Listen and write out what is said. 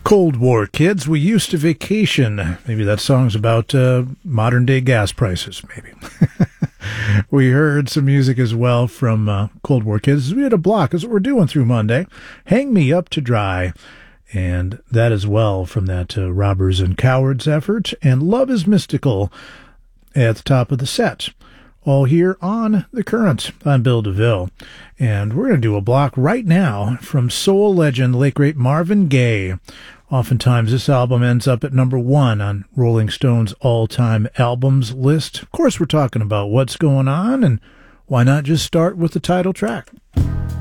Cold War kids, we used to vacation. Maybe that song's about modern-day gas prices, maybe. We heard some music as well from Cold War kids. We had a block. That's what we're doing through Monday. Hang Me Up to Dry. And that as well from that Robbers and Cowards effort. And Love is Mystical at the top of the set. All here on The Current. I'm Bill DeVille. And we're going to do a block right now from soul legend, the late great Marvin Gaye. Oftentimes this album ends up at number 1 on Rolling Stone's all-time albums list. Of course, we're talking about what's going on, and why not just start with the title track?